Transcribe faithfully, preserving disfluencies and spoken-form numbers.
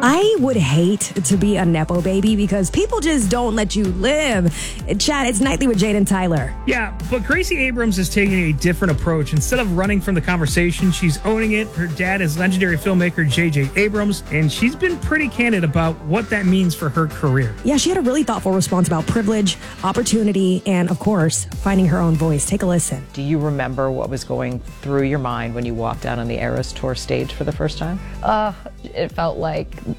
I would hate to be a Nepo baby because people just don't let you live. Chad, it's Nightly with Jade and Tyler. Yeah, but Gracie Abrams is taking a different approach. Instead of running from the conversation, she's owning it. Her dad is legendary filmmaker J J Abrams, and she's been pretty candid about what that means for her career. Yeah, she had a really thoughtful response about privilege, opportunity, and, of course, finding her own voice. Take a listen. Do you remember what was going through your mind when you walked out on the Eras Tour stage for the first time? Uh, it felt like